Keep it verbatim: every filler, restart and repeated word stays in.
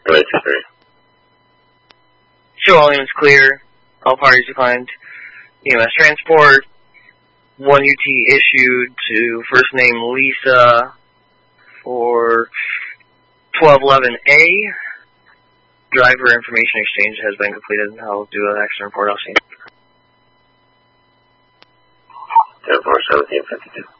Right, three. Show volume is clear. All parties declined. E M S transport. one U T issued to first name Lisa for twelve eleven A. Driver information exchange has been completed. I'll do an action report. I'll see. ten four seventeen fifty-two.